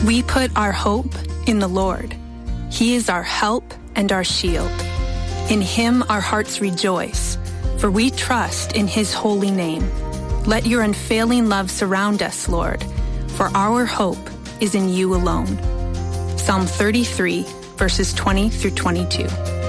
We put our hope in the Lord. He is our help and our shield. In him our hearts rejoice, for we trust in his holy name. Let your unfailing love surround us, Lord, for our hope is in you alone. Psalm 33, verses 20 through 22.